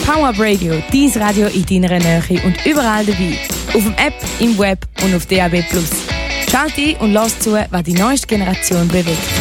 PowerUp Radio, dein Radio in deiner Nähe und überall dabei. Auf dem App, im Web und auf DAB+. Schalt ein und lass zu, was die neueste Generation bewegt.